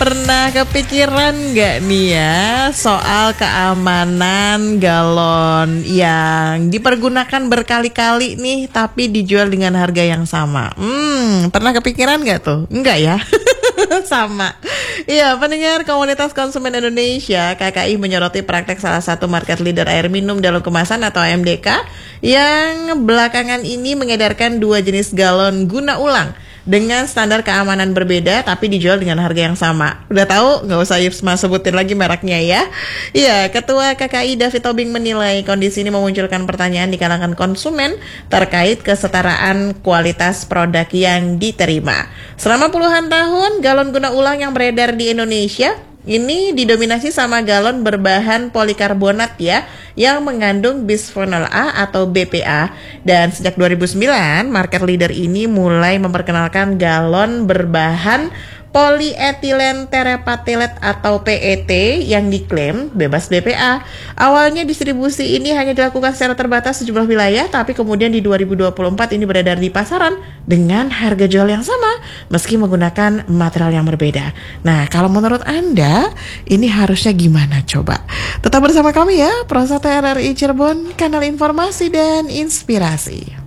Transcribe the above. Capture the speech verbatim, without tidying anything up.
Pernah kepikiran nggak nih ya soal keamanan galon yang dipergunakan berkali-kali nih tapi dijual dengan harga yang sama? Hmm, pernah kepikiran nggak tuh? Enggak ya? Sama. Iya, pendengar Komunitas Konsumen Indonesia, K K I menyoroti praktek salah satu market leader air minum dalam kemasan atau A M D K yang belakangan ini mengedarkan dua jenis galon guna ulang dengan standar keamanan berbeda tapi dijual dengan harga yang sama. Udah tahu? Nggak usah Yusma sebutin lagi mereknya ya. Iya, Ketua K K I David Tobing menilai kondisi ini memunculkan pertanyaan di kalangan konsumen terkait kesetaraan kualitas produk yang diterima. Selama puluhan tahun, galon guna ulang yang beredar di Indonesia ini didominasi sama galon berbahan polikarbonat ya, yang mengandung bisphenol A atau B P A. Dan sejak dua ribu sembilan, market leader ini mulai memperkenalkan galon berbahan polyethylene terephthalate atau P E T yang diklaim bebas B P A. Awalnya distribusi ini hanya dilakukan secara terbatas sejumlah wilayah, tapi kemudian di dua ribu dua puluh empat ini beredar di pasaran dengan harga jual yang sama meski menggunakan material yang berbeda. Nah, kalau menurut Anda ini harusnya gimana coba? Tetap bersama kami ya, Prosata R R I Cirebon, kanal informasi dan inspirasi.